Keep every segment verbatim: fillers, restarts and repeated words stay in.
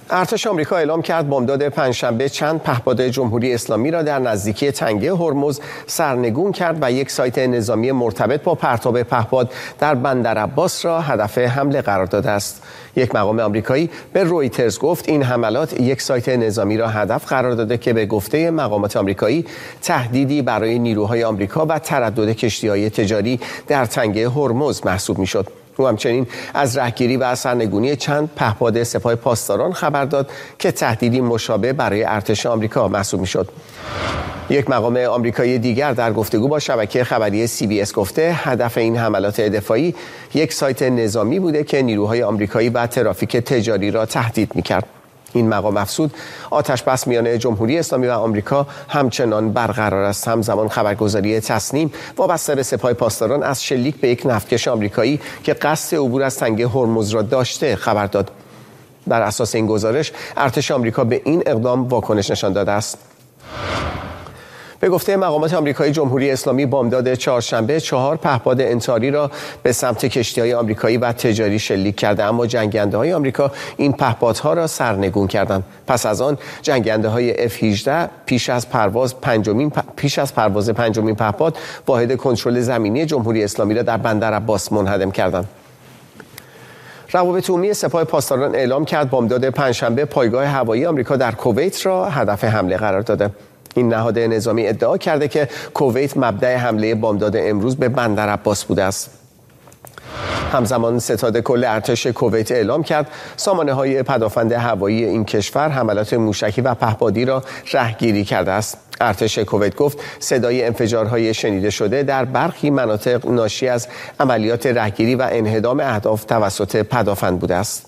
ارتش آمریکا اعلام کرد بامداد پنجشنبه چند پهپاد جمهوری اسلامی را در نزدیکی تنگه هرمز سرنگون کرد و یک سایت نظامی مرتبط با پرتاب پهپاد در بندرعباس را هدف حمله قرار داده است. یک مقام آمریکایی به رویترز گفت این حملات یک سایت نظامی را هدف قرار داده که به گفته مقامات آمریکایی تهدیدی برای نیروهای آمریکا و تردد کشتی‌های تجاری در تنگه هرمز محسوب می‌شد. او همچنین از رهگیری و سرنگونی چند پهپاد سپاه پاسداران خبر داد که تهدیدی مشابه برای ارتش آمریکا محسوب می‌شد. یک مقام آمریکایی دیگر در گفتگو با شبکه خبری سی بی اس گفته هدف این حملات دفاعی یک سایت نظامی بوده که نیروهای آمریکایی و ترافیک تجاری را تهدید می‌کرد. این مقام افزود آتش‌بس میان جمهوری اسلامی و آمریکا همچنان برقرار است. همزمان خبرگزاری تصنیم وابسته به سپاه پاسداران از شلیک به یک نفتکش آمریکایی که قصد عبور از تنگه هرمز را داشته خبر داد. بر اساس این گزارش ارتش آمریکا به این اقدام واکنش نشان داده است. به گفته مقامات آمریکایی جمهوری اسلامی بامداد چهارشنبه چهار پهپاد انتحاری را به سمت کشتی‌های آمریکایی و تجاری شلیک کرده، اما جنگنده‌های آمریکا این پهپادها را سرنگون کردند. پس از آن جنگنده‌های اف هجده پیش از پرواز پنجمین پیش از پرواز پنجمین پهپاد واحد کنترل زمینی جمهوری اسلامی را در بندرعباس منهدم کردند. روابط عمومی سپاه پاسداران اعلام کرد بامداد پنجشنبه پایگاه هوایی آمریکا در کویت را هدف حمله قرار داده. این نهاد نظامی ادعا کرده که کویت مبدأ حمله بامداد امروز به بندرعباس بوده است. همزمان ستاد کل ارتش کویت اعلام کرد سامانه‌های پدافند هوایی این کشور حملات موشکی و پهپادی را رهگیری کرده است. ارتش کویت گفت صدای انفجارهای شنیده شده در برخی مناطق ناشی از عملیات رهگیری و انهدام اهداف توسط پدافند بوده است.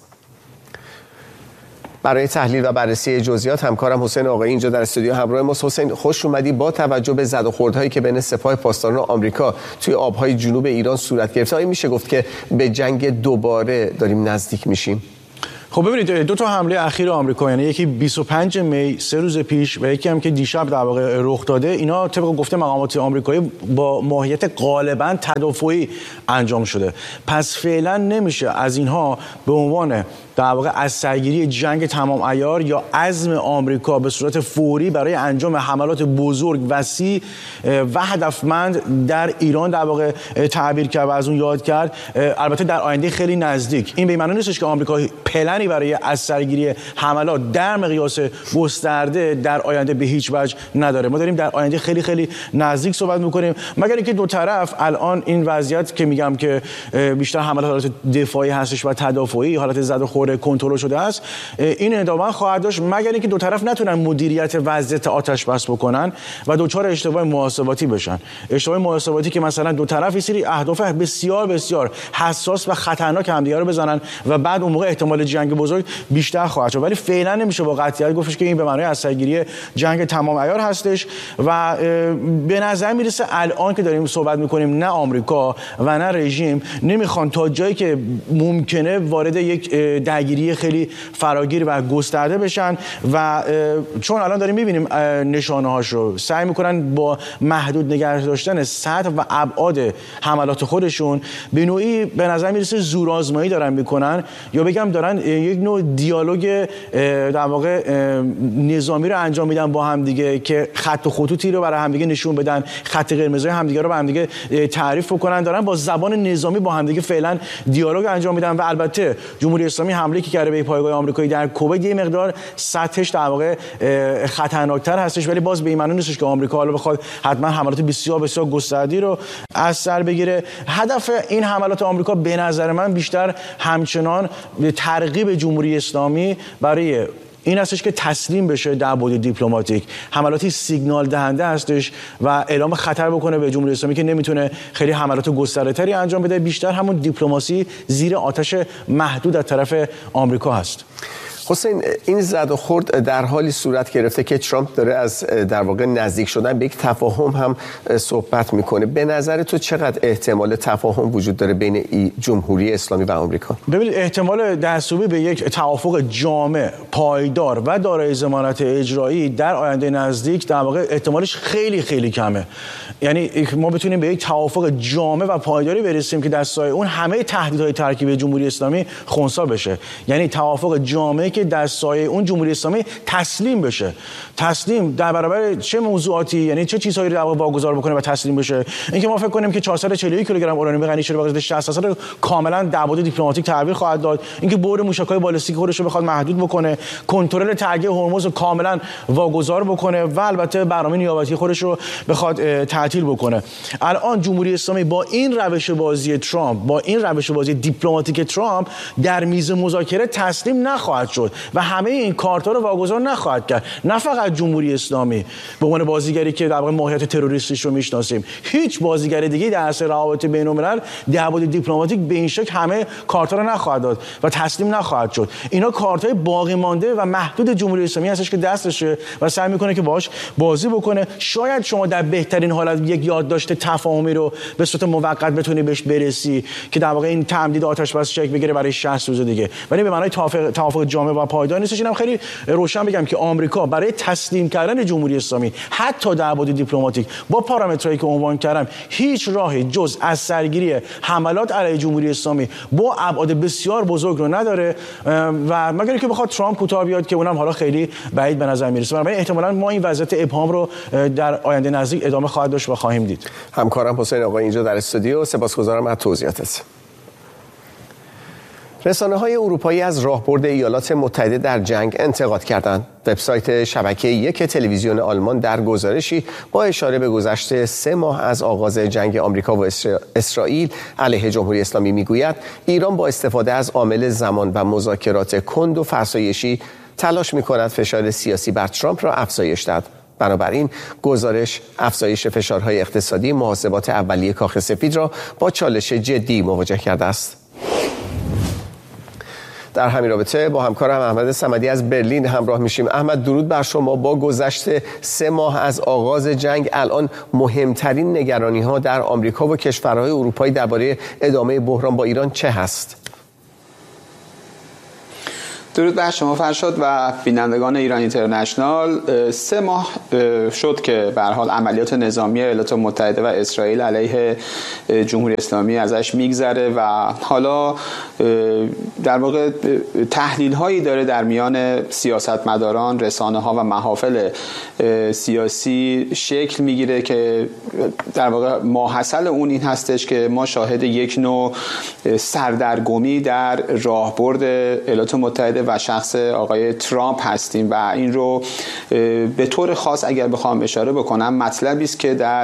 برای تحلیل و بررسی جزئیات همکارم حسین آقایی اینجا در استودیو همراه ماست. حسین، خوش اومدی. با توجه به زد و خوردهایی که بین سپاه پاسداران و آمریکا توی آبهای جنوب ایران صورت گرفته، آیا میشه گفت که به جنگ دوباره داریم نزدیک میشیم؟ خب ببینید، دو تا حمله اخیر آمریکا، یعنی یکی بیست و پنجم می سه روز پیش و یکی هم که دیشب در واقع رخ داده، اینا طبق گفته مقامات آمریکایی با ماهیت غالبا تدافعی انجام شده. پس فعلا نمیشه از اینها به عنوان در واقع از سرگیری جنگ تمام عیار یا عزم آمریکا به صورت فوری برای انجام حملات بزرگ، وسیع و هدفمند در ایران در واقع تعبیر کرد و از اون یاد کرد. البته در آینده خیلی نزدیک. این به معنی نیستش که آمریکا پلنی برای از سرگیری حملات در مقیاس گسترده در آینده به هیچ وجه نداره. ما داریم در آینده خیلی خیلی نزدیک صحبت می‌کنیم، مگر اینکه دو طرف الان این وضعیت که میگم که بیشتر حملات حالت دفاعی هستش و تدافعی، حالت زد و خورد کنترل شده است، این ادامه خواهد داشت مگر اینکه دو طرف نتونن مدیریت وضعیت آتش بس بکنن و دوچار اشتباه محاسباتی بشن. اشتباه محاسباتی که مثلا دو طرف یه سری اهداف بسیار بسیار حساس و خطرناک همدیگه رو بزنن و بعد اون موقع احتمال جنگ بزرگ بیشتر خواهد شد. ولی فعلا نمیشه با قطعیت گفتش که این به معنای از سرگیری جنگ تمام عیار هستش و به نظر میرسه الان که داریم صحبت میکنیم نه آمریکا و نه رژیم نمیخوان تا جایی که ممکنه وارد یک درگیری خیلی فراگیر و گسترده بشن و چون الان داریم میبینیم نشانه هاش رو، سعی میکنن با محدود نگه داشتن سطح و ابعاد حملات خودشون به نوعی به نظر میرسه زورآزمایی دارن میکنن، یا بگم دارن یک نوع دیالوگ در واقع نظامی رو انجام میدن با هم دیگه که خط و خطوطی رو برای هم دیگه نشون بدن، خط قرمزای هم دیگه رو با هم دیگه تعریف کنن، دارن با زبان نظامی با هم دیگه فعلا دیالوگ انجام میدن. و البته جمهوری اسلامی حمله که کرده به پایگاه آمریکایی در کویت یه مقدار سطحش در واقع خطرناکتر هستش، ولی باز به این معنی نیستش که آمریکا حالا بخواد حتما حملات بسیار بسیار گستردی رو از سر بگیره. هدف این حملات آمریکا به نظر من بیشتر همچنان ترغیب جمهوری اسلامی برای این هستش که تسلیم بشه در بعد دیپلماتیک. حملاتی سیگنال دهنده هستش و اعلام خطر بکنه به جمهوری اسلامی که نمیتونه خیلی حملات گسترده‌تری انجام بده، بیشتر همون دیپلماسی زیر آتش محدود از طرف آمریکا هست. حسین، این زد و خورد در حالی صورت گرفته که ترامپ داره از در واقع نزدیک شدن به یک تفاهم هم صحبت میکنه. به نظر تو چقدر احتمال تفاهم وجود داره بین جمهوری اسلامی و آمریکا؟ ببینید، احتمال دستیابی به یک توافق جامع، پایدار و دارای ضمانت اجرایی در آینده نزدیک در واقع احتمالش خیلی خیلی کمه. یعنی ما بتونیم به یک توافق جامع و پایداری برسیم که در سایه اون همه تهدیدهای ترکیبی جمهوری اسلامی خنثی بشه. یعنی توافق جامعی که که در سایه اون جمهوری اسلامی تسلیم بشه. تسلیم در برابر چه موضوعاتی، یعنی چه چیزهایی رو در واقع واگذار بکنه و تسلیم بشه؟ اینکه ما فکر کنیم که چهارصد و چهل و یک کیلوگرم اورانیوم غنی شده به قیمت شصت درصد کاملا در بعد دیپلماتیک تحویل خواهد داد. اینکه بور موشک‌های بالستیک خودش رو بخواد محدود بکنه، کنترل تنگه هرمز رو کاملا واگذار بکنه و البته برنامه نیابتی خودش رو بخواد تعطیل بکنه. الان جمهوری اسلامی با این روش بازی ترامپ، با این روش بازی دیپلماتیک ترامپ در میز مذاکره تسلیم نخواهد شد و همه این کارتا رو واگذار نخواهد کرد. نه فقط جمهوری اسلامی به عنوان بازیگری که در واقع ماهیت تروریستیش رو میشناسیم، هیچ بازیگر دیگه در اصل روابط بین‌الملل در بعد دیپلماتیک به این شکل همه کارتا رو نخواهد داد و تسلیم نخواهد شد. اینا کارتای باقی مانده و محدود جمهوری اسلامی هستش که دستشه و سعی میکنه که باهاش بازی بکنه. شاید شما در بهترین حالت یک یادداشت تفاهمی رو به صورت موقت بتونی بهش برسی که در واقع این تمدید آتش بس شکل بگیره برای شصت روز دیگه، ولی به معنای توافق توافق جامع و پایدار نیستش. اینم خیلی روشن بگم که آمریکا برای تسلیم کردن جمهوری اسلامی حتی در بعد دیپلماتیک با پارامترایی که عنوان کردم هیچ راهی جز از سرگیری حملات علیه جمهوری اسلامی با ابعاد بسیار بزرگ رو نداره و مگر اینکه بخواد ترامپ کوتاه بیاد که اونم حالا خیلی بعید به نظر میرسه. بنابراین احتمالاً ما این وضعیت ابهام رو در آینده نزدیک ادامه خواهد داشت و خواهیم دید. همکارم حسین آقای اینجا در استودیو، سپاسگزارم از توضیحاتت. رسانه‌های اروپایی از راهبرد ایالات متحده در جنگ انتقاد کردند. وبسایت شبکه یک تلویزیون آلمان در گزارشی با اشاره به گذشت سه ماه از آغاز جنگ آمریکا و اسرائیل علیه جمهوری اسلامی میگوید ایران با استفاده از عامل زمان و مذاکرات کند و فرسایشی تلاش می‌کند فشار سیاسی بر ترامپ را افزایش دهد. بنابراین گزارش افزایش فشارهای اقتصادی محاسبات اولیه کاخ سفید را با چالش جدی مواجه کرده است. در همین رابطه با همکارم احمد صمدی از برلین همراه میشیم. احمد، درود بر شما. با گذشت سه ماه از آغاز جنگ الان مهمترین نگرانی ها در آمریکا و کشورهای اروپایی درباره ادامه بحران با ایران چه هست؟ درود بر شما فرشاد و بینندگان ایران اینترنشنال. سه ماه شد که به هر حال عملیات نظامی ایالات متحده و اسرائیل علیه جمهوری اسلامی ازش میگذره و حالا در واقع تحلیل هایی داره در میان سیاستمداران، رسانه ها و محافل سیاسی شکل میگیره که در واقع ماحصل اون این هستش که ما شاهد یک نوع سردرگمی در راهبرد ایالات متحده و شخص آقای ترامپ هستیم و این رو به طور خاص اگر بخوام اشاره بکنم مطلبی است که در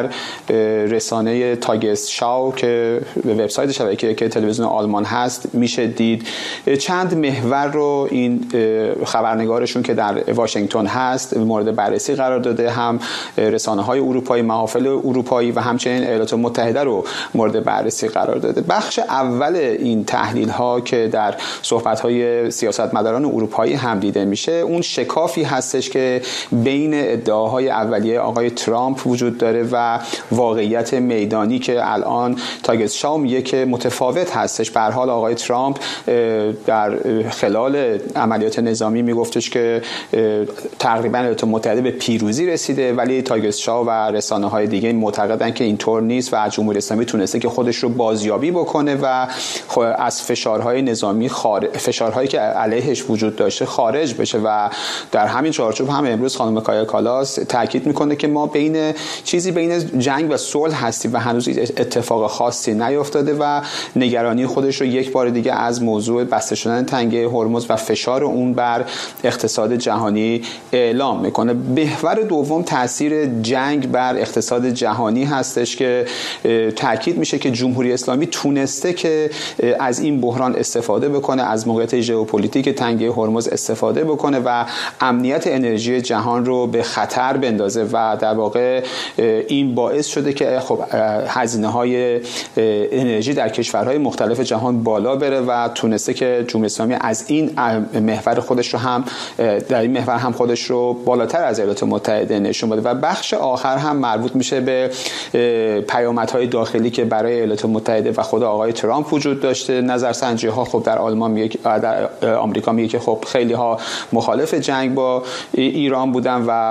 رسانه تاگس شاو که به وبسایت شبکه که تلویزیون آلمان هست میشه دید. چند محور رو این خبرنگارشون که در واشنگتن هست مورد بررسی قرار داده، هم رسانه های اروپایی، محافل اروپایی و همچنین ایالات متحده رو مورد بررسی قرار داده. بخش اول این تحلیل ها که در صحبت های سیاستمداران اروپایی هم دیده میشه اون شکافی هستش که بین ادعاهای اولیه آقای ترامپ وجود داره و واقعیت میدانی که الان تاگس شاو میگه که متفاوت هستش. به هر حال آقای ترامپ در خلال عملیات نظامی میگفتش که تقریبا ایالات متحده به پیروزی رسیده، ولی تاگس شاو و رسانه های دیگه معتقدن که اینطور نیست و جمهوری اسلامی تونسته که خودش رو بازیابی بکنه و از فشارهای نظامی خارج فشارهایی که علیهش وجود داشته خارج بشه و در همین چارچوب هم امروز خانم کایا کالاس تاکید میکنه که ما بین چیزی بین جنگ و صلح هستیم و هنوز اتفاق خاصی نیفتاده و نگرانی خودش رو یک بار دیگه از موضوع بسته شدن تنگه هرمز و فشار اون بر اقتصاد جهانی اعلام میکنه. محور دوم تاثیر جنگ بر اقتصاد جهانی هستش که تاکید میشه که جمهوری اسلامی تونسته که از این بحران استفاده بکنه، از موقعیت ژئوپلیتیک تنگه هرمز استفاده بکنه و امنیت انرژی جهان رو به خطر بندازه و در واقع این باعث شده که خب هزینه های انرژی در کشورهای مختلف جهان بالا بره و تونسته که جمهوری اسلامی از این محور خودش رو هم در این محور هم خودش رو بالاتر از ایالات متحده نشون بده. و بخش آخر هم مربوط میشه به پیامدهای داخلی که برای ایالات متحده و خود آقای ترامپ وجود داشته. نظرسنجی ها خب در آلمان میگه، در آمریکا میگه که خب خیلی ها مخالف جنگ با ایران بودن و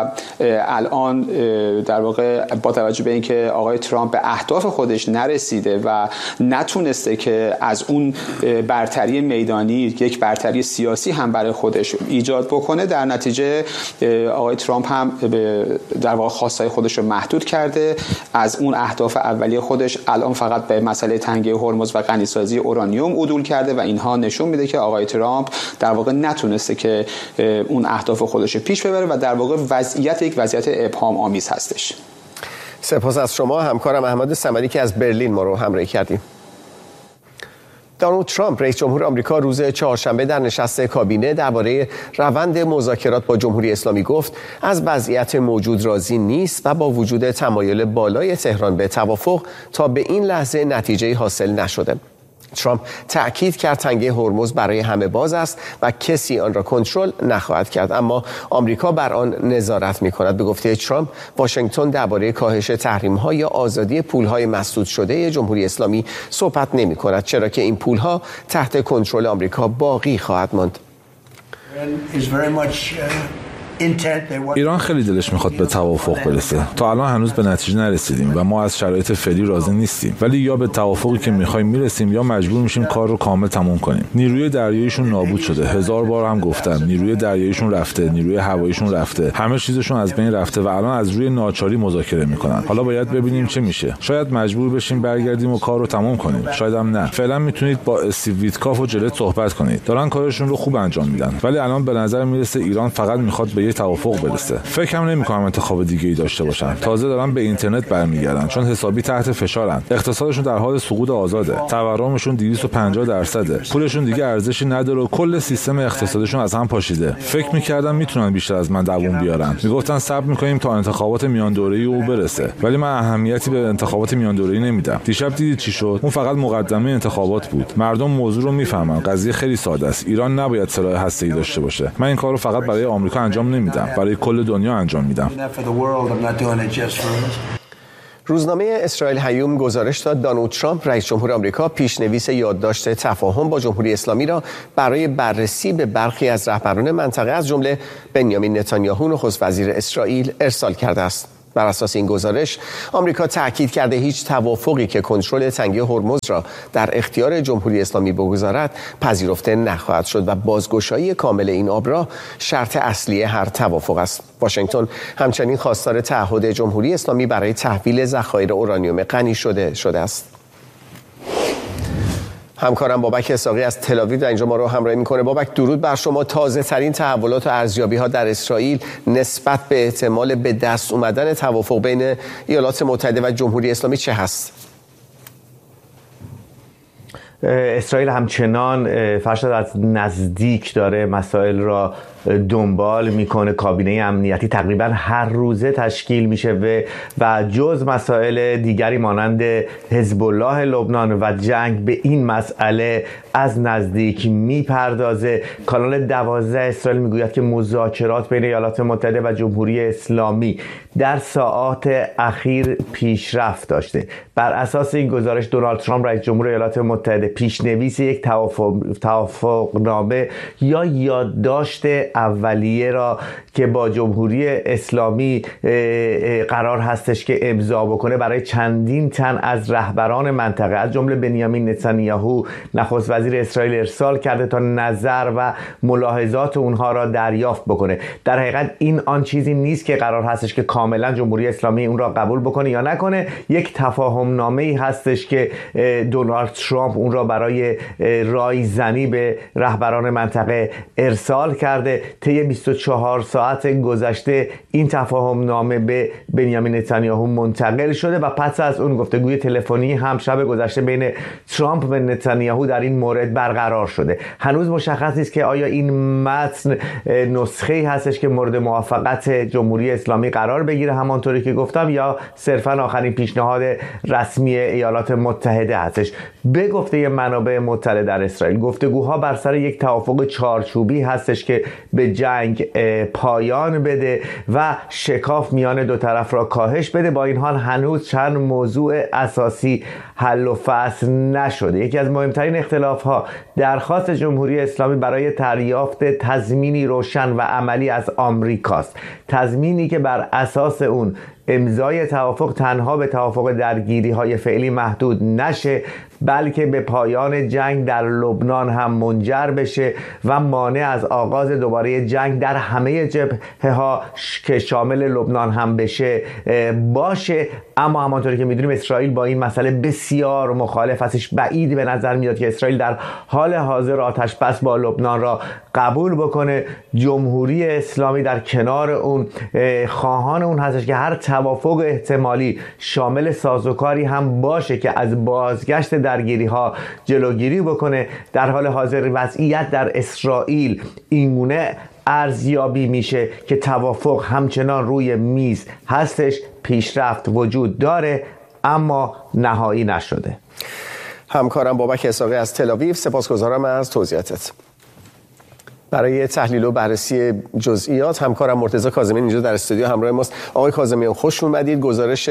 الان در واقع با توجه به اینکه آقای ترامپ به اهداف خودش نرسیده و نتونسته که از اون برتری میدانی یک برتری سیاسی هم برای خودش ایجاد بکنه، در نتیجه آقای ترامپ هم در واقع خواستهای خودش رو محدود کرده. از اون اهداف اولیه خودش الان فقط به مسئله تنگه هرمز و غنیسازی اورانیوم عدول کرده و اینها نشون میده که آقای ترامپ در واقع نتونسته که اون اهداف خودش رو پیش ببره و در واقع وضعیت یک وضعیت ابهام آمیز هستش. سپاس از شما همکارم احمد صمدی که از برلین ما رو همراهی کردیم. دونالد ترامپ رئیس جمهور آمریکا روز چهارشنبه در نشست کابینه درباره روند مذاکرات با جمهوری اسلامی گفت از وضعیت موجود راضی نیست و با وجود تمایل بالای تهران به توافق تا به این لحظه نتیجه حاصل نشده. ترامپ تأکید کرد تنگه هرمز برای همه باز است و کسی آن را کنترل نخواهد کرد، اما آمریکا بر آن نظارت می‌کند. به گفته ترامپ، واشنگتن درباره کاهش تحریم‌ها یا آزادی پول‌های مسدود شده جمهوری اسلامی صحبت نمی‌کند، چرا که این پول‌ها تحت کنترل آمریکا باقی خواهد ماند. ایران خیلی دلش میخواد به توافق برسه. تا الان هنوز به نتیجه نرسیدیم و ما از شرایط فعلی راضی نیستیم، ولی یا به توافقی که میخوایم میرسیم یا مجبور میشیم کار رو کامل تموم کنیم. نیروی دریاییشون نابود شده. هزار بار هم گفتم نیروی دریاییشون رفته، نیروی هواییشون رفته، همه چیزشون از بین رفته و الان از روی ناچاری مذاکره میکنن. حالا باید ببینیم چه میشه. شاید مجبور بشیم برگردیم و کار رو تموم کنیم، شاید هم نه. فعلا میتونید با استیو ویتکاف و جلت صحبت کنید. دارن کارشون رو خوب انجام میدن، ولی الان به نظر میرسه ایران فقط میخواد به یه توافق برسه. فکرم نمی‌کنم انتخاب دیگه‌ای داشته باشن. تازه دارن به اینترنت برمیگردن چون حسابی تحت فشارن. اقتصادشون در حال سقوط آزاده. تورمشون دویست و پنجاه درصده. پولشون دیگه ارزشی نداره و کل سیستم اقتصادشون از هم پاشیده. فکر می‌کردم میتونن بیشتر از من دووم بیارن. میگفتن صبر می‌کنیم تا انتخابات میان دوره‌ای او برسه. ولی من اهمیتی به انتخابات میان دوره‌ای نمیدم. دیشب دیدید چی شد؟ اون فقط مقدمه انتخابات بود. مردم موضوع رو میفهمن. قضیه خیلی ساده است. ایران نباید سلاح هسته‌ای داشته باشه. من این کارو فقط برای آمریکا انجام نمیدم. برای کل دنیا انجام میدم. روزنامه اسرائیل هیوم گزارش داد دونالد ترامپ رئیس جمهور آمریکا پیشنویس یادداشت تفاهم با جمهوری اسلامی را برای بررسی به برخی از رهبران منطقه از جمله بنیامین نتانیاهو نخست وزیر اسرائیل ارسال کرده است. بر اساس این گزارش آمریکا تأکید کرده هیچ توافقی که کنترل تنگه هرمز را در اختیار جمهوری اسلامی بگذارد پذیرفته نخواهد شد و بازگشایی کامل این آبراه شرط اصلی هر توافق است. واشنگتن همچنین خواستار تعهد جمهوری اسلامی برای تحویل ذخایر اورانیوم غنی شده شده است. همکارم بابک اسحاقی از تل‌آویو در اینجا ما رو همراهی میکنه. بابک درود بر شما. تازه ترین تحولات و ارزیابی ها در اسرائیل نسبت به احتمال به دست اومدن توافق بین ایالات متحده و جمهوری اسلامی چه هست؟ اسرائیل همچنان فرشاد از نزدیک داره مسائل را دنبال میکنه. کابینه امنیتی تقریبا هر روزه تشکیل میشه و جز مسائل دیگری مانند حزب الله لبنان و جنگ به این مسئله از نزدیک میپردازه. کانال دوازده اسرائیل میگوید که مذاکرات بین ایالات متحده و جمهوری اسلامی در ساعات اخیر پیشرفت داشته. بر اساس این گزارش دونالد ترامپ رئیس جمهور ایالات متحده پیشنویس یک توافق توافقنامه یا یادداشت اولیه را که با جمهوری اسلامی قرار هستش که امضا بکنه برای چندین تن از رهبران منطقه از جمله بنیامین نتانیاهو نخست وزیر اسرائیل ارسال کرده تا نظر و ملاحظات اونها را دریافت بکنه. در حقیقت این آن چیزی نیست که قرار هستش که کاملا جمهوری اسلامی اون را قبول بکنه یا نکنه. یک تفاهم نامه ای هستش که دونالد ترامپ اون را برای رایزنی به رهبران منطقه ارسال کرده. طی بیست و چهار ساعت گذشته این تفاهم نامه به بنیامین نتانیاهو منتقل شده و پس از اون گفتگوی تلفنی هم شب گذشته بین ترامپ و نتانیاهو در این مورد برقرار شده. هنوز مشخص نیست که آیا این متن نسخه‌ای هستش که مورد موافقت جمهوری اسلامی قرار بگیره همانطوری که گفتم یا صرفا آخرین پیشنهاد رسمی ایالات متحده هستش. به گفته گفته منابع مطلع در اسرائیل. گفتگوها بر سر یک توافق چارچوبی هستش که به جنگ پایان بده و شکاف میان دو طرف را کاهش بده. با این حال هنوز چند موضوع اساسی حل و فصل نشده. یکی از مهمترین اختلاف‌ها درخواست جمهوری اسلامی برای دریافت تضمینی روشن و عملی از آمریکاست. تضمینی که بر اساس اون امضای توافق تنها به توافق درگیری‌های فعلی محدود نشه، بلکه به پایان جنگ در لبنان هم منجر بشه و مانع از آغاز دوباره جنگ در همه جبهه‌ها که شامل لبنان هم بشه باشه. اما همانطوری که میدونیم اسرائیل با این مسئله بسیار مخالف هستش. بعید به نظر میاد که اسرائیل در حال حاضر آتش بس با لبنان را قبول بکنه. جمهوری اسلامی در کنار اون خواهان اون هستش که هر توافق احتمالی شامل سازوکاری هم باشه که از بازگشت درگیری ها جلوگیری بکنه. در حال حاضر وضعیت در اسرائیل اینگونه ارزیابی میشه که توافق همچنان روی میز هستش، پیشرفت وجود داره اما نهایی نشده. همکارم بابک اسحاقی از تل‌آویو، سپاسگزارم از توضیحاتت. برای تحلیل و بررسی جزئیات همکارم مرتضی کاظمیان اینجا در استودیو همراه ماست. آقای کاظمیان خوش اومدید. گزارش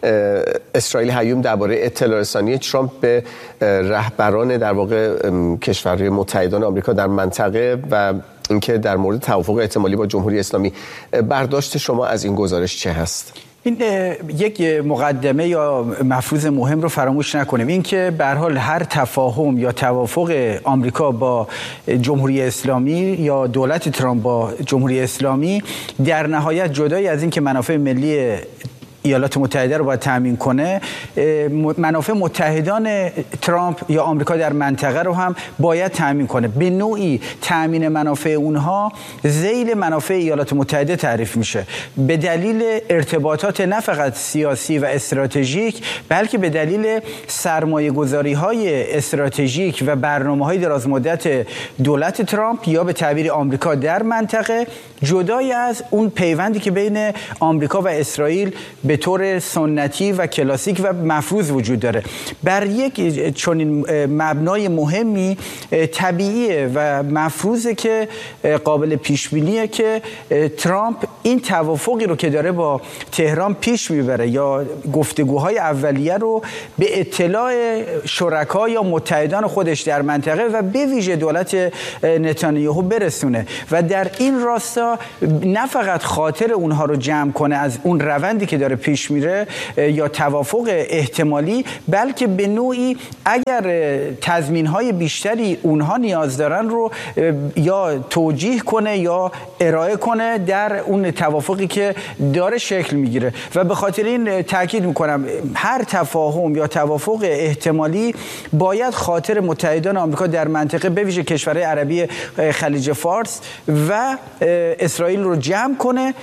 اسرائیل هیوم درباره اطلاع رسانی ترامپ به رهبران در واقع کشورهای متحدان آمریکا در منطقه و اینکه در مورد توافق احتمالی با جمهوری اسلامی، برداشت شما از این گزارش چه هست؟ این یک مقدمه یا مفروض مهم رو فراموش نکنیم، این که به هر حال هر تفاهم یا توافق آمریکا با جمهوری اسلامی یا دولت ترامپ با جمهوری اسلامی در نهایت جدای از این که منافع ملی ایالات متحده رو باید تامین کنه، منافع متحدان ترامپ یا آمریکا در منطقه رو هم باید تامین کنه. به نوعی تامین منافع اونها ذیل منافع ایالات متحده تعریف میشه، به دلیل ارتباطات نه فقط سیاسی و استراتژیک، بلکه به دلیل سرمایه گذاری های استراتژیک و برنامه های دراز مدت دولت ترامپ یا به تعبیر آمریکا در منطقه، جدای از اون پیوندی که بین آمریکا و اسرائیل به طور سنتی و کلاسیک و مفروض وجود داره. بر یک چنین مبنای مهمی طبیعیه و مفروضه که قابل پیش بینیه که ترامپ این توافقی رو که داره با تهران پیش میبره یا گفتگوهای اولیه رو به اطلاع شرکا یا متحدان خودش در منطقه و به ویژه دولت نتانیاهو برسونه و در این راستا نه فقط خاطر اونها رو جمع کنه از اون روندی که داره پیش میره یا توافق احتمالی، بلکه به نوعی اگر تضمین‌های بیشتری اونها نیاز دارن رو یا توجیه کنه یا ارائه کنه در اون توافقی که داره شکل میگیره. و به خاطر این تاکید میکنم هر تفاهم یا توافق احتمالی باید خاطر متحدان آمریکا در منطقه به ویژه کشورهای عربی خلیج فارس و اسرائیل رو جمع کنه.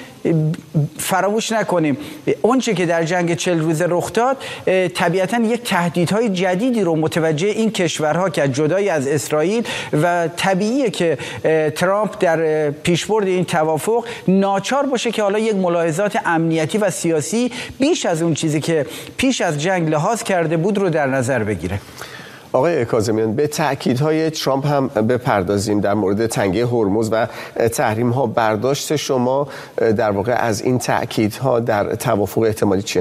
فراموش نکنیم اونچه که در جنگ چهل روزه رخ داد طبیعتاً یک تهدیدهای جدیدی رو متوجه این کشورها که جدای از اسرائیل و طبیعیه که ترامپ در پیشبرد این توافق ناچار باشه که حالا یک ملاحظات امنیتی و سیاسی بیش از اون چیزی که پیش از جنگ لحاظ کرده بود رو در نظر بگیره. آقای کاظمیان، به تأکیدهای ترامپ هم بپردازیم در مورد تنگه هرمز و تحریم ها. برداشت شما در واقع از این تأکیدها در توافق احتمالی چیه؟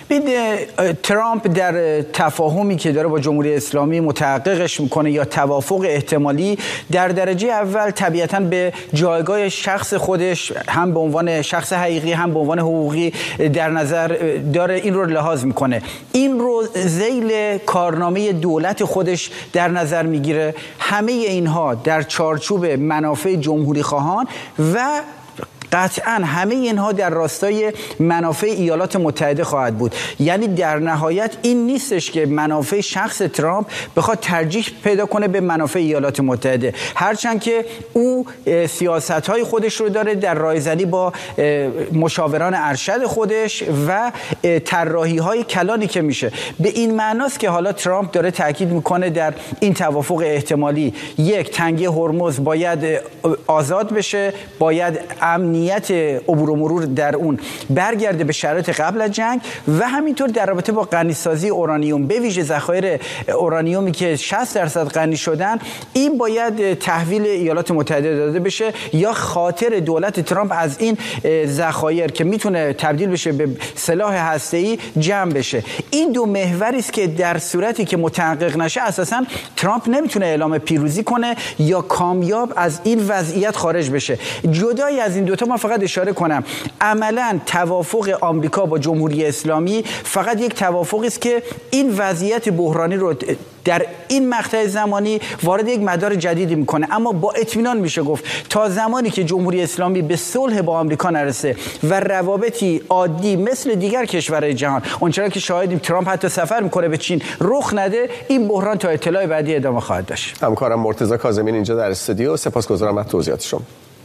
ترامپ در تفاهمی که داره با جمهوری اسلامی متحققش میکنه یا توافق احتمالی، در درجه اول طبیعتاً به جایگاه شخص خودش هم به عنوان شخص حقیقی هم به عنوان حقوقی در نظر داره، این رو لحاظ میکنه. این رو ذیل کارنامه دولت خودش در نظر میگیره. همه اینها در چارچوب منافع جمهوری خواهان و قطعاً همه اینها در راستای منافع ایالات متحده خواهد بود. یعنی در نهایت این نیستش که منافع شخص ترامپ بخواد ترجیح پیدا کنه به منافع ایالات متحده، هرچند که او سیاست‌های خودش رو داره در رایزنی با مشاوران ارشد خودش و طراحی‌های کلانی که میشه. به این معناست که حالا ترامپ داره تاکید میکنه در این توافق احتمالی یک، تنگه هرمز باید آزاد بشه، باید امن امنیت عبور و مرور در اون برگرده به شرایط قبل از جنگ و همینطور در رابطه با غنیسازی اورانیوم به ویژه ذخایر اورانیومی که شصت درصد غنی شدن، این باید تحویل ایالات متحده داده بشه یا خاطر دولت ترامپ از این ذخایر که میتونه تبدیل بشه به سلاح هسته‌ای جمع بشه. این دو محوری است که در صورتی که متحقق نشه اساساً ترامپ نمیتونه اعلام پیروزی کنه یا کامیاب از این وضعیت خارج بشه. جدای از این دوتا من فقط اشاره کنم عملاً توافق آمریکا با جمهوری اسلامی فقط یک توافقی است که این وضعیت بحرانی رو در این مقطع زمانی وارد یک مدار جدیدی میکنه، اما با اطمینان میشه گفت تا زمانی که جمهوری اسلامی به صلح با آمریکا نرسه و روابطی عادی مثل دیگر کشورهای جهان، اونچنان که شاهدیم ترامپ حتی سفر میکنه به چین، رخ نده، این بحران تا اطلاع بعدی ادامه خواهد داشت. همکارم مرتضی کاظمی اینجا در استودیو، سپاسگزارم از توضیحات شما.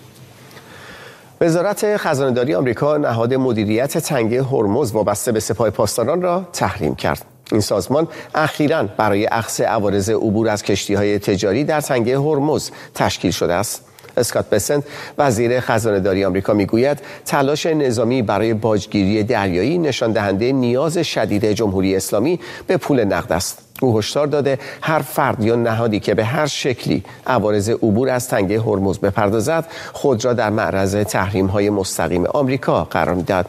وزارت خزانه‌داری آمریکا نهاد مدیریت تنگه هرمز وابسته به سپاه پاسداران را تحریم کرد. این سازمان اخیراً برای اخذ عوارض عبور از کشتی‌های تجاری در تنگه هرمز تشکیل شده است. اسکات بسنت وزیر خزانه‌داری آمریکا میگوید تلاش نظامی برای باجگیری دریایی نشان دهنده نیاز شدید جمهوری اسلامی به پول نقد است. او هشدار داده هر فرد یا نهادی که به هر شکلی عوارض عبور از تنگه هرمز بپردازد خود را در معرض تحریم‌های مستقیم آمریکا قرار می‌دهد.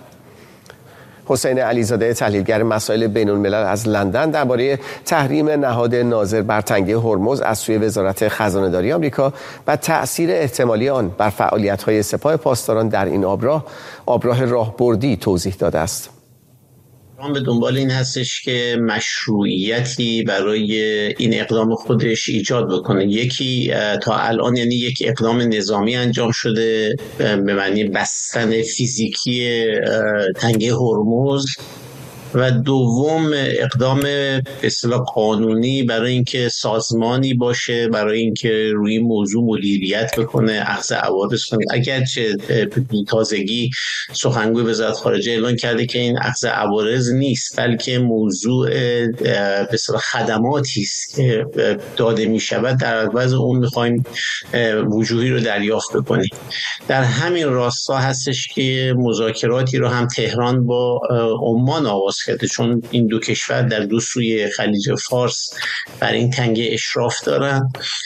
حسین علیزاده تحلیلگر مسائل بین‌الملل از لندن درباره تحریم نهاد ناظر بر تنگه هرمز از سوی وزارت خزانه‌داری آمریکا و تأثیر احتمالی آن بر فعالیت‌های سپاه پاسداران در این آبراه آبراه راهبردی توضیح داده است. به دنبال این هستش که مشروعیتی برای این اقدام خودش ایجاد بکنه. یکی تا الان یعنی یک اقدام نظامی انجام شده به معنی بستن فیزیکی تنگه هرمز و دوم اقدام به اصطلاح قانونی برای اینکه سازمانی باشه برای اینکه روی موضوع مدیریت بکنه، اخذ عوارض کنه. اگرچه تازگی سخنگوی وزارت خارجه اعلان کرده که این اخذ عوارض نیست بلکه موضوع به اصطلاح خدماتی است که داده می شود، در عوض اون می‌خوایم وجوهی رو دریافت بکنیم. در همین راستا هستش که مذاکراتی رو هم تهران با عمان آغاز کرده، چون این دو کشور در دو سوی خلیج فارس بر این تنگه اشراف دارن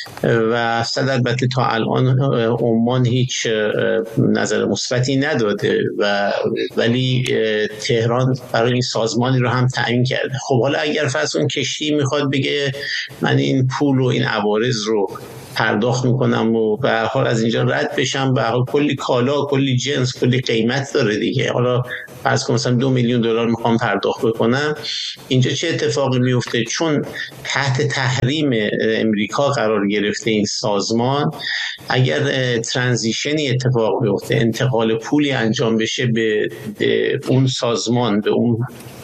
و صد البته تا الان عمان هیچ نظر مثبتی نداده و ولی تهران برای این سازمانی رو هم تعیین کرده. خب حالا اگر فرض کن کشتی میخواد بگه من این پول و این عوارض رو پرداخت میکنم و به هر حال از اینجا رد بشم، به هر حال کلی کالا، کلی جنس، کلی قیمت داره دیگه. حالا فرض کن مثلا دو میلیون دلار میخوام پرداخت بکنم، اینجا چه اتفاقی میفته؟ چون تحت تحریم امریکا قرار گرفته این سازمان، اگر ترانزیشنی اتفاق بیفته، انتقال پولی انجام بشه به, به اون سازمان، به اون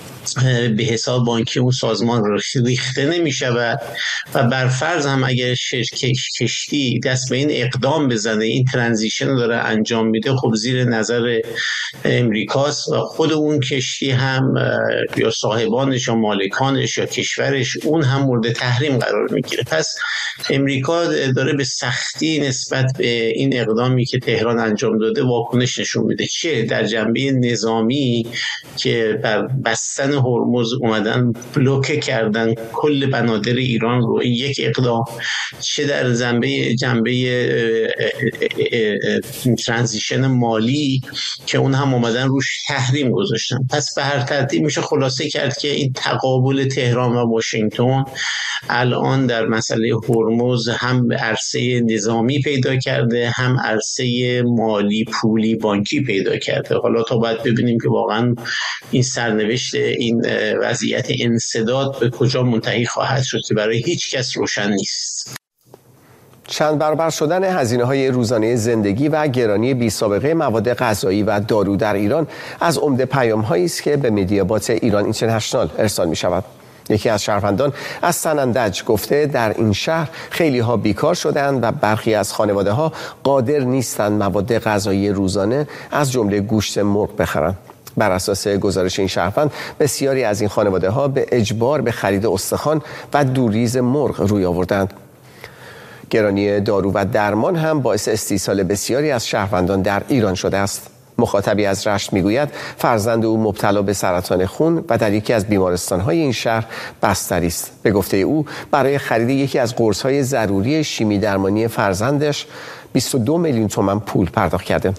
به حساب بانکی اون سازمان ریخته نمی شود و برفرض هم اگر کشتی دست به این اقدام بزنه، این ترانزیشن رو داره انجام میده، خب زیر نظر امریکاست و خود اون کشتی هم یا صاحبانش یا مالکانش یا کشورش اون هم مورد تحریم قرار میگیره. پس امریکا داره به سختی نسبت به این اقدامی که تهران انجام داده واکنش نشون میده، چه در جنبه نظامی که بر بستن هرمز اومدن بلوکه کردن کل بنادر ایران رو، یک اقدام، چه در جنبه جنبه ترانزیشن مالی که اون هم اومدن روش تحریم گذاشتن. پس به هر ترتیب میشه خلاصه کرد که این تقابل تهران و واشنگتن الان در مسئله هرمز هم عرصه نظامی پیدا کرده، هم عرصه مالی، پولی، بانکی پیدا کرده. حالا تا باید ببینیم که واقعا این سرنوشت این وضعیت انسداد به کجا منتهی خواهد شد که برای هیچ کس روشن نیست. چند برابر شدن هزینه‌های روزانه زندگی و گرانی بی‌سابقه مواد غذایی و دارو در ایران از عمده پیام‌هایی است که به مدیابات ایران اینترنشنال ارسال می‌شود. یکی از شهروندان از سنندج گفته در این شهر خیلی ها بیکار شدند و برخی از خانواده ها قادر نیستند مواد غذایی روزانه از جمله گوشت مرغ بخرند. بر اساس گزارش این شهروند بسیاری از این خانواده ها به اجبار به خرید استخوان و دوریز مرغ روی آوردند. گرانی دارو و درمان هم باعث استیصال بسیاری از شهروندان در ایران شده است. مخاطبی از رشت میگوید فرزند او مبتلا به سرطان خون و در یکی از بیمارستان‌های این شهر بستری است. به گفته او برای خرید یکی از قرص‌های ضروری شیمی درمانی فرزندش بیست و دو میلیون تومان پول پرداخت کرده.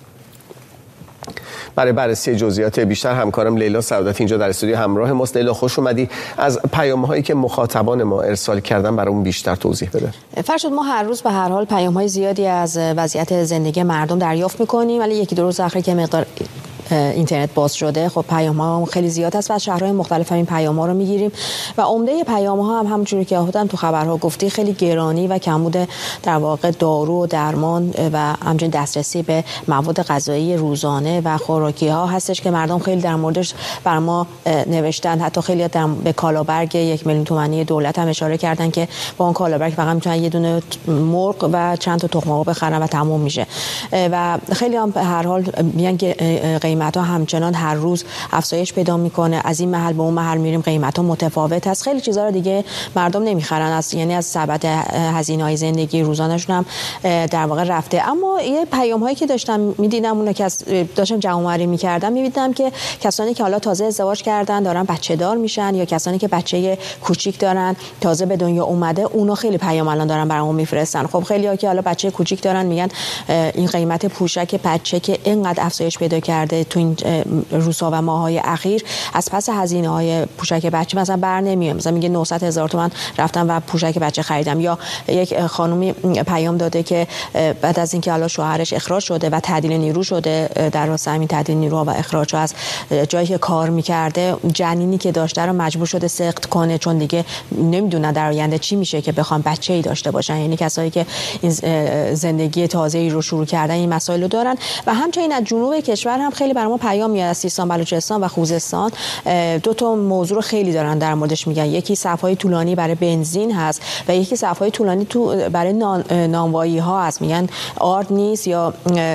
برای بررسی جزئیات بیشتر همکارم لیلا سعادتی اینجا در استودیو همراه ماست. لیلا خوش اومدی. از پیام‌هایی که مخاطبان ما ارسال کردن برامون بیشتر توضیح بده. فرشاد، ما هر روز به هر حال پیام‌های زیادی از وضعیت زندگی مردم دریافت می‌کنیم، ولی یکی دو روز اخیر که مقدار اینترنت باز شده خب پیام‌ها خیلی زیاد هست و از شهرهای مختلف این پیام‌ها رو میگیریم و عمده پیام‌ها هم همونجوری که خودم تو خبرها گفتی خیلی گرانی و کمبود در واقع دارو و درمان و همچنین دسترسی به مواد غذایی روزانه و خوراکی‌ها هستش که مردم خیلی در موردش بر ما نوشتن. حتی خیلی در به کالابرگ یک میلیون تومانی دولت هم اشاره کردن که با اون کالابرگ فقط میتونن یه دونه مرغ و چند تا تخم مرغ بخرن و تموم میشه و خیلی هم به هر حال میگن که قیمت‌ها همچنان هر روز افزایش پیدا میکنه. از این محل به اون محل میریم قیمت‌ها متفاوت هست. خیلی چیزا رو دیگه مردم نمیخرن، از یعنی از سبد هزینه‌های زندگی روزانه‌شون هم در واقع رفته. اما یه پیام‌هایی که داشتم میدیدم، اون که داشتم جمع‌آوری میکردم، می‌بینم که کسانی که حالا تازه ازدواج کردن دارن بچه‌دار میشن یا کسانی که بچه کوچیک دارن تازه به دنیا اومده، اونا خیلی پیام الان دارن برامون میفرستن. خب خیلی‌ها که حالا بچه کوچیک دارن میگن این قیمت پوشک بچه که اینقدر افزایش پیدا کرده تو این روزها و ماه‌های اخیر، از پس هزینه‌های پوشک بچه مثلا بر نمیام. مثلا میگه نهصد هزار تومان رفتم و پوشک بچه خریدم. یا یک خانومی پیام داده که بعد از اینکه حالا شوهرش اخراج شده و تعدیل نیرو شده، در واسه همین تعدیل نیرو و اخراج از جایی که کار می‌کرده، جنینی که داشته رو مجبور شده سقط کنه چون دیگه نمیدونه در آینده چی میشه که بخوام بچه‌ای داشته باشن. یعنی کسایی که این زندگی تازه‌ای رو شروع کردن این مسائل رو دارن. و همچنین از جنوب کشور هم خیلی برام پیام میاد، از سیستان، بلوچستان و خوزستان. دو تا موضوع رو خیلی دارن در موردش میگن. یکی صف‌های طولانی برای بنزین هست و یکی صف‌های طولانی تو برای نان، نانوایی ها هست. میگن آرد نیست یا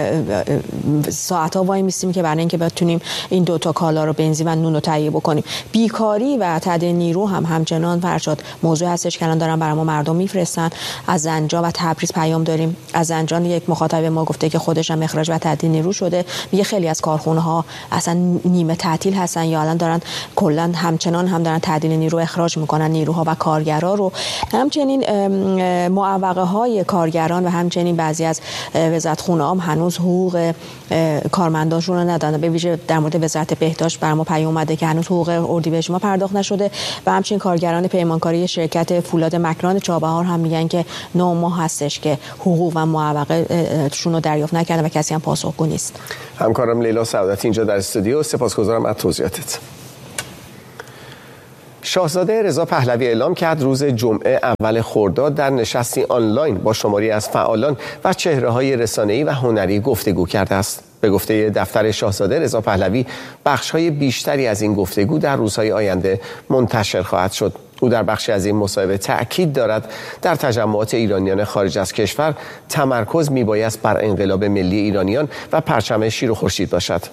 ساعت‌ها وای میستیم که برای اینکه بتونیم این دو تا کالا رو، بنزین و نون رو تهیه بکنیم. بیکاری و تعدیل نیرو هم همچنان فرشاد موضوع هستش که الان دارن برای ما مردم میفرستن. از زنجان و تبریز پیام داریم. از زنجان یک مخاطب ما گفته که خودش هم اخراج و تعدیل نیرو شده. میگه خیلی از کارخونه‌ها اصلا نیمه تعطیل هستن یا الان دارن کلا همچنان هم دارن تعدیل نیرو اخراج میکنن، نیروها و کارگرا رو. همچنین معوقه های کارگران و همچنین بعضی از وزارتخونه هم هنوز حقوق کارمندانشون رو ندادن. به ویژه در مورد وزارت بهداشت بر ما پیام اومده که هنوز حقوق اردیبهشت ما پرداخت نشده و همچنین کارگران پیمانکاری شرکت فولاد مکران چابهار هم میگن که نه ماه هستش که حقوق و معوقه شون رو دریافت نکردن و کسی هم پاسخگو نیست. همکارم لیلا سعادتی اینجا در استودیو، سپاسگزارم از توضیحاتت. شاهزاده رضا پهلوی اعلام کرد روز جمعه اول خرداد در نشستی آنلاین با شماری از فعالان و چهره‌های رسانه‌ای و هنری گفتگو کرده است. به گفته دفتر شاهزاده رضا پهلوی، بخش‌های بیشتری از این گفتگو در روزهای آینده منتشر خواهد شد. او در بخشی از این مصاحبه تأکید دارد در تجمعات ایرانیان خارج از کشور تمرکز میبایست بر انقلاب ملی ایرانیان و پرچم شیر و خورشید باشد.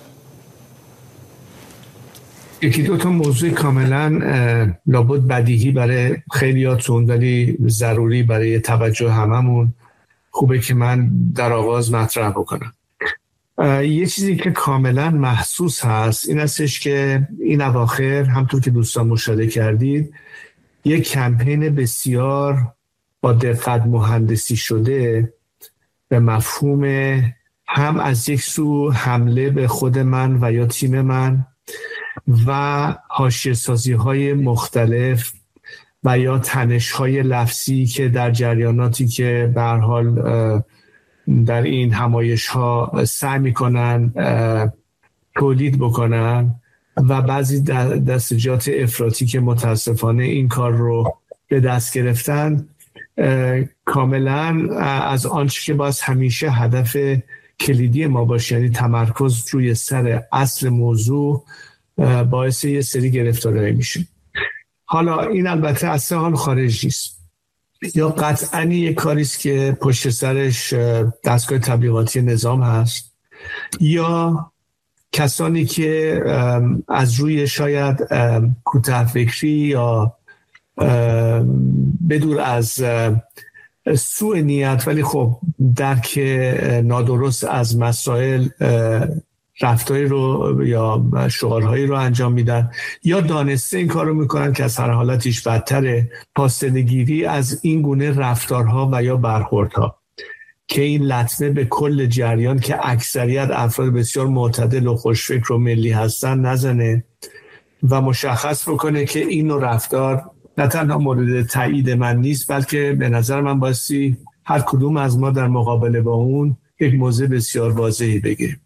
یکی دو تا موضوع کاملا لابد بدیهی برای خیلیاتون ولی ضروری برای توجه هممون خوبه که من در آغاز مطرح بکنم. یه چیزی که کاملا محسوس هست این هستش که این اواخر همطور که دوستان مشاهده کردید یک کمپین بسیار با دقت مهندسی شده به مفهوم هم از یک سو حمله به خود من و یا تیم من و حاشیه‌سازی های مختلف و یا تنش های لفظی که در جریاناتی که به هر حال در این همایش ها سعی میکنن تولید بکنن و بعضی دستجات افراطی که متاسفانه این کار رو به دست گرفتن، کاملا از آنچه که باز همیشه هدف کلیدی ما باشه، یعنی تمرکز روی سر اصل موضوع، باعث یه سری گرفتاری میشه. حالا این البته از سه حال خارج نیست. یا قطعاً یک کاریست که پشت سرش دستگاه تبلیغاتی نظام هست، یا کسانی که از روی شاید کوتاه فکری یا بدور از سوء نیت ولی خب درک نادرست از مسائل رفتاری رو یا شعارهایی رو انجام میدن یا دانسته این کار رو میکنن که از هر حالتیش بدتره، فاصله‌گیری از این گونه رفتارها و یا برخوردها که این لطمه به کل جریان که اکثریت افراد بسیار معتدل و خوشفکر و ملی هستن نزنه و مشخص بکنه که این نوع رفتار نه تنها مورد تایید من نیست، بلکه به نظر من بایستی هر کدوم از ما در مقابله با اون یک موضع بسیار واضحی بگیریم.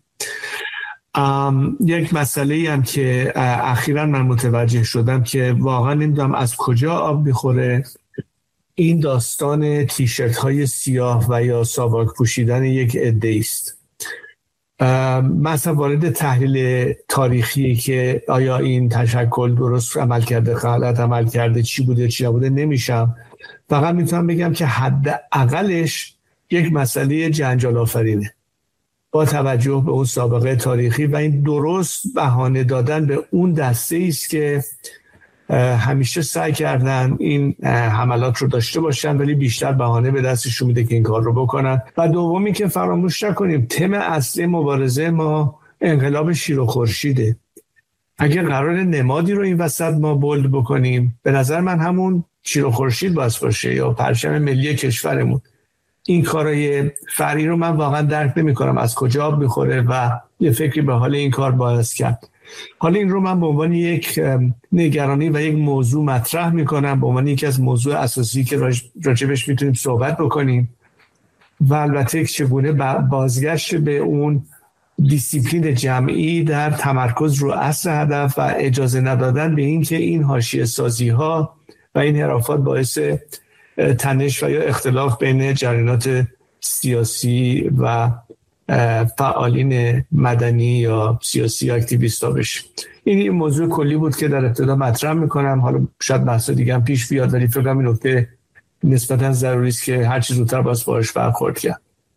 یک مسئله هم که اخیراً من متوجه شدم که واقعا نمیدونم از کجا آب میخوره، این داستان تیشرت های سیاه و یا ساواک پوشیدن یک عده است. مثلا وارد تحلیل تاریخی که آیا این تشکل درست عمل کرده، غلط عمل کرده، چی بوده چی نبوده نمیشم، فقط میتونم بگم که حد اقلش یک مسئله جنجال آفرینه با توجه به اون سابقه تاریخی و این درست بهانه دادن به اون دسته است که همیشه سعی کردن این حملات رو داشته باشن ولی بیشتر بهانه به دستشون میده که این کار رو بکنن. و دومی که فراموش نکنیم تم اصلی مبارزه ما انقلاب شیر و خورشیده. اگه قرار نمادی رو این وسط ما بولد بکنیم به نظر من همون شیر و خورشید باید باشه یا پرچم ملی کشورمون. این کارهای فرعی رو من واقعا درک نمی کنم از کجا آب میخوره و یه فکری به حال این کار باید کرد. حالا این رو من به عنوان یک نگرانی و یک موضوع مطرح میکنم، به عنوان یکی از موضوع اساسی که راجبش میتونیم صحبت بکنیم و البته چگونه بازگشت به اون دیسیپلین جمعی در تمرکز رو اصل هدف و اجازه ندادن به این که این حاشیه سازی ها و این حرافات باعث تنش و یا اختلاف بین جریانات سیاسی و فعالین مدنی یا سیاسی اکتیویستا بشه. این موضوع کلی بود که در ابتدا مطرح میکنم، حالا شاید بحث دیگه هم پیش بیاد ولی فکر کنم این نکته نسبتا ضروری است که هر چیز زودتر باز باهاش برخورد کرد.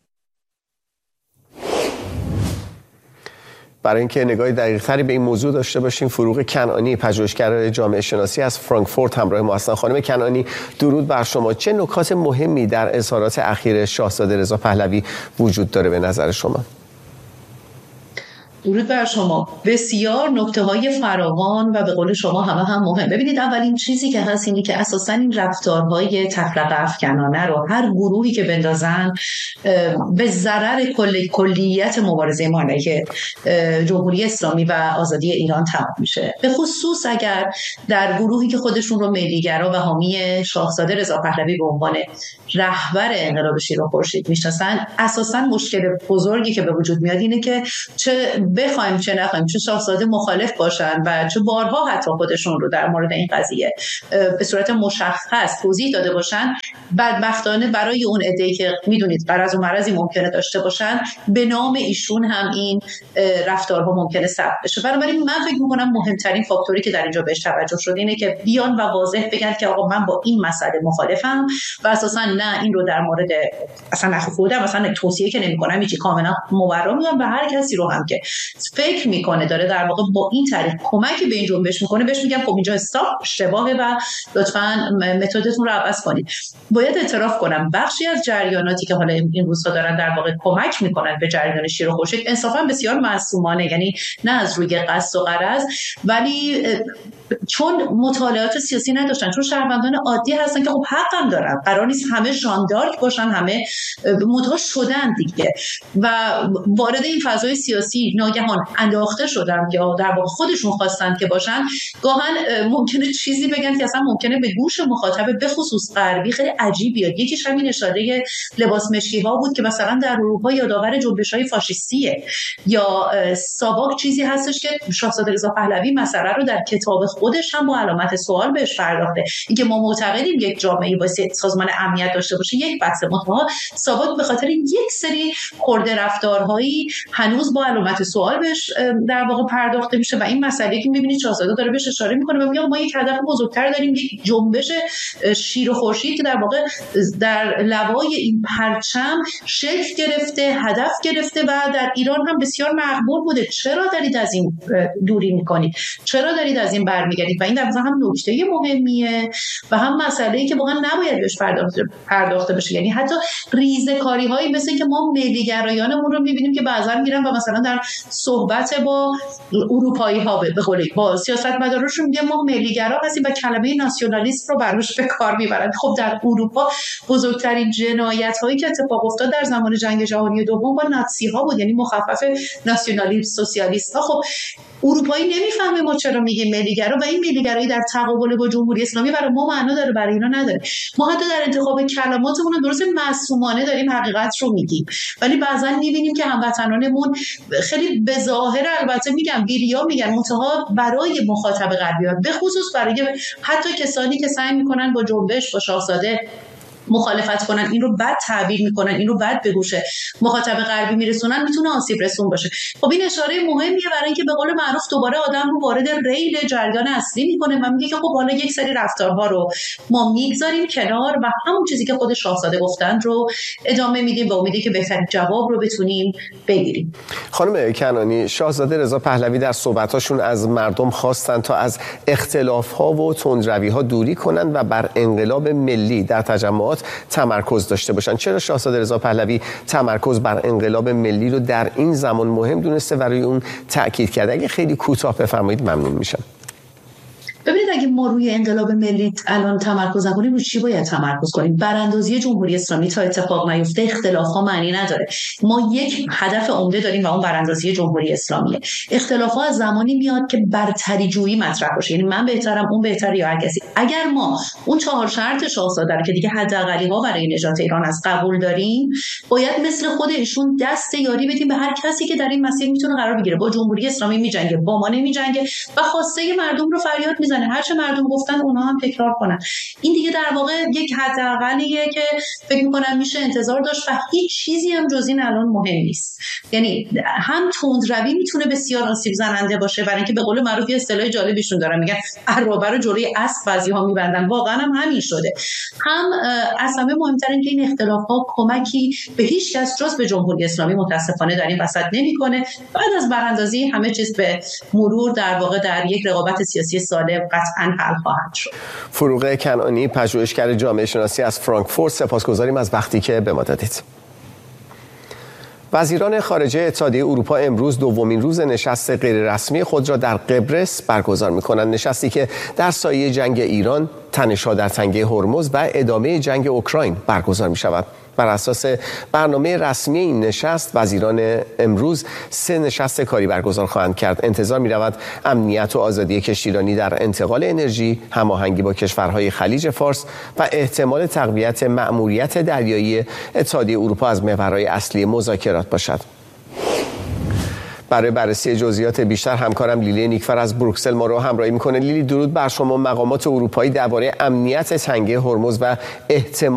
برای اینکه نگاهی دقیق‌تری به این موضوع داشته باشیم، فروغ کنعانی پژوهشگر جامعه شناسی از فرانکفورت همراه ما هستند. خانم کنعانی درود بر شما. چه نکات مهمی در اظهارات اخیر شاهزاده رضا پهلوی وجود داره به نظر شما؟ درود بر شما. بسیار نکته‌های فراوان و به قول شما همه هم مهم. ببینید اولین چیزی که هست اینی که اساساً این رفتارهای تفرقه افکنانه رو هر گروهی که بندازن به ضرر کل کلیت مبارزه ما علیه جمهوری اسلامی و آزادی ایران تمام میشه. به خصوص اگر در گروهی که خودشون رو ملیگرا و حامی شاهزاده رضا پهلوی به عنوان رهبر انقلاب شیر و خورشید میشناسن، اساساً مشکل بزرگی که به وجود میاد اینه که چه بخوایم چه نخوایم چه شاهزاده مخالف باشن و چه بارها حتی خودشون رو در مورد این قضیه به صورت مشخص توضیح داده باشن، بدبختانه برای اون عده‌ای که میدونید غرض و مرضی ممکنه داشته باشن به نام ایشون هم این رفتارها ممکنه ثبت بشه. بنابراین من فکر می‌کنم مهمترین فاکتوری که در اینجا بهش توجه شده اینه که بیان و واضح بگن که آقا من با این مسئله مخالفم و اساسا نه این رو در مورد اصلا نخودم مثلا توصیه که نمی‌کنم هیچ کاملا مبرا میگم به هر کسی رو هم که فکر میکنه داره در واقع با این طریق کمکی به این جنبش میکنه بهش میگم خب اینجا استاپ اشتباهه و لطفاً متدتون رو عوض کنید. باید اعتراف کنم بخشی از جریاناتی که حالا این روزها دارن در واقع کمک میکنن به جریان شیر و خورشید انصافا بسیار معصومانه، یعنی نه از روی قصد و غرض ولی چون مطالعات سیاسی نداشتن، چون شهروندان عادی هستن که خب حقم دارن، قرار نیست همه ژاندارک باشن، همه مدعا شدن دیگه و وارد این فضای سیاسی ناگهان انداخته شدن که در واقع خودشون خواستن که باشن. گاهن ممکنه چیزی بگن که اصلا ممکنه به گوش مخاطب به خصوص غربی خیلی عجیب بیاد. یکیش همین اشاره لباس مشکی ها بود که مثلا در اروپا یادآور جنبش‌های فاشیستیه، یا ساواک چیزی هستش که شاهزاده رضا پهلوی مسئله رو در کتاب خودش هم با علامت سوال بهش پرداخته. اینکه ما معتقدیم یک جامعه واسه سازمان امنیت داشته باشه یک بحث، منتها ساواک به خاطر یک سری خرده رفتارهایی هنوز با علامت سوال بهش در واقع پرداخته میشه و این مسئله که می‌بینید شاهزاده داره بهش اشاره میکنه و میگه ما یک هدف بزرگتر داریم، یک جنبش شیر و خورشید که در واقع در لوای این پرچم شکل گرفته، هدف گرفته و در ایران هم بسیار مقبول بوده. چرا دارید از این دوری میکنید؟ چرا دارید از این برمیگردید؟ و این در واقع هم نکته مهمیه و هم مسئله‌ای که واقعا نباید بهش پرداخته پرداخته بشه. یعنی حتی ریزه‌کاری هایی مثل که ما ملی‌گرایانمون رو می‌بینیم که بعضا میرن و مثلا در صحبت با اروپایی ها به قولی با سیاستمداراشون میگه ما ملی‌گرا هستیم و کلمه ناسیونالیسم رو بروش به کار میبرن. خب در اروپا بزرگترین جنایت هایی که اتفاق افتاد در زمان جنگ جهانی دوم با ناتسی ها بود، یعنی مخفف ناسیونالیسم سوسیالیست ها. خب اروپایی نمیفهمه ما چرا میگیم ملی‌گرا و این ملی‌گرایی در تقابل با جمهوری اسلامی برای ما معنا داره، برای اینا نداره. ما حتی در انتخاب کلماتمون درست معصومانه داریم حقیقت رو میگیم، ولی بعضا میبینیم که هموطنانمون خیلی به ظاهر البته میگم بیریا میگن منتها برای مخاطب غربیان به خصوص برای حتی کسانی که سعی میکنن با جنبش با شاهزاده مخالفت کنن، این رو بد تعبیر میکنن، این رو بد به گوش مخاطب غربی میرسونن، میتونه آسیب رسون باشه. خب این اشاره مهمیه برای اینکه به قول معروف دوباره آدم رو وارد ریل جریان اصلی میکنه و میگه که خب حالا یک سری رفتارها رو ما میگذاریم کنار و همون چیزی که خود شاهزاده گفتن رو ادامه میدیم با امیدی که بهترین جواب رو بتونیم بگیریم. خانم کنانی، شاهزاده رضا پهلوی در صحبتاشون از مردم خواستن تا از اختلاف‌ها و تندروی‌ها دوری کنن و بر انقلاب ملی در تجمعات تمرکز داشته باشن. چرا شاهزاده رضا پهلوی تمرکز بر انقلاب ملی رو در این زمان مهم دونسته و روی اون تاکید کرده؟ اگه خیلی کوتاه بفرمایید ممنون میشم. ببینید اگه ما روی انقلاب ملی الان تمرکز نکنیم رو چی باید تمرکز کنیم؟ براندازی جمهوری اسلامی تا اتفاق نیفته اختلاف‌ها معنی نداره. ما یک هدف عمده داریم و اون براندازی جمهوری اسلامیه. اختلاف‌ها از زمانی میاد که برتری جویی مطرح باشه، یعنی من بهترم اون بهتره یا هر کسی. اگر ما اون چهار شرط شاهزاده رو که دیگه حداقلی‌ها برای نجات ایران از قبول داریم، باید مثل خود ایشون دست یاری بدیم به هر کسی که در این مسیر میتونه قرار بگیره. با جمهوری اسلامی میجنگه، با ما نمیجنگه و خواسته مردم رو فریاد میزنه. هر چه مردم گفتن اونها هم تکرار کنن. این دیگه در واقع یک حداقلیه که فکر می‌کنم میشه انتظار داشت و هیچ چیزی هم جز این الان مهم نیست. یعنی هم تندروی میتونه بسیار آسیب زننده باشه، برای اینکه به قول معروف یه اصطلاح جالبیشون دارن میگن عرابه رو جلوی اسب بعضی‌ها میبندن، واقعا هم همین شده. هم از همه مهمتر این که این اختلاف‌ها کمکی به هیچ کس جز به جمهوری اسلامی متاسفانه در این وسط نمی‌کنه. بعد از براندازی همه چیز به مرور در واقع در یک رقابت سیاسی سالم قطعاً حل خواهد شد. فروغ کنعانی، پژوهشگر جامعه شناسی از فرانکفورت، سپاسگزاریم از وقتی که به ما دادید. وزیران خارجه اتحادیه اروپا امروز دومین روز نشست غیررسمی خود را در قبرس برگزار می‌کنند. نشستی که در سایه جنگ ایران، تنش‌ها در تنگه هرمز و ادامه جنگ اوکراین برگزار می‌شود. بر اساس برنامه رسمی این نشست، وزیران امروز سه نشست کاری برگزار خواهند کرد. انتظار می‌رود امنیت و آزادی کشتیرانی در انتقال انرژی، هماهنگی با کشورهای خلیج فارس و احتمال تقویت مأموریت دریایی اتحادیه اروپا از محورهای اصلی مذاکرات باشد. برای بررسی جزئیات بیشتر همکارم لیلی نیکفر از بروکسل ما رو همراهی می‌کنه. لیلی، درود بر شما. مقامات اروپایی درباره امنیت تنگه هرمز و احتمال